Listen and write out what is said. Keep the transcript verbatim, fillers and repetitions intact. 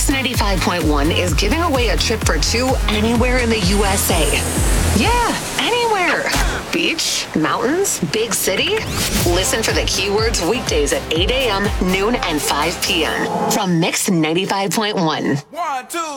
Mix ninety-five point one is giving away a trip for two anywhere in the U S A. Yeah, anywhere. Beach, mountains, big city. Listen for the keywords weekdays at eight a.m., noon, and five p.m. from Mix ninety-five point one. One, two.